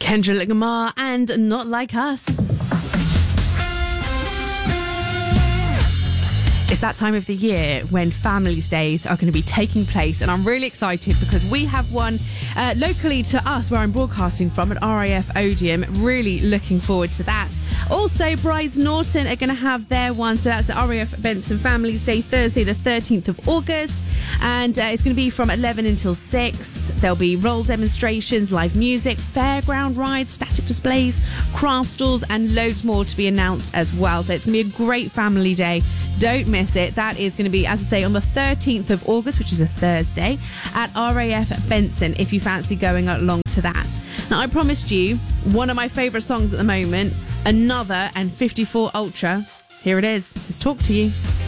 Kendrick Lamar and Not Like Us. It's that time of the year when Families Days are going to be taking place, and I'm really excited because we have one locally to us where I'm broadcasting from at RAF Odeum. Really looking forward to that. Also, Brides Norton are going to have their one, so that's the RAF Benson Families Day, Thursday the 13th of August, and it's going to be from 11 until 6. There'll be role demonstrations, live music, fairground rides, static displays, craft stalls, and loads more to be announced as well. So it's going to be a great family day. Don't miss it. That is going to be, as I say, on the 13th of August, which is a Thursday, at RAF Benson, if you fancy going along to that. Now, I promised you one of my favourite songs at the moment, Another and 54 Ultra. Here it is. Let's Talk to You.